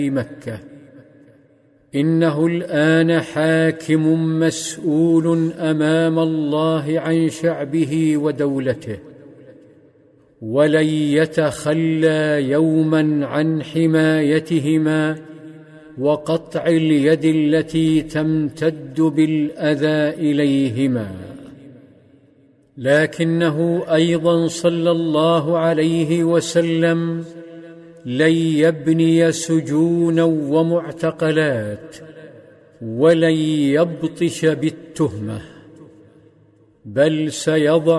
مكة. إنه الآن حاكم مسؤول أمام الله عن شعبه ودولته، ولن يتخلى يوما عن حمايتهما وقطع اليد التي تمتد بالأذى إليهما. لكنه أيضا صلى الله عليه وسلم لن يبني سجونا ومعتقلات، ولن يبطش بالتهمة، بل سيضع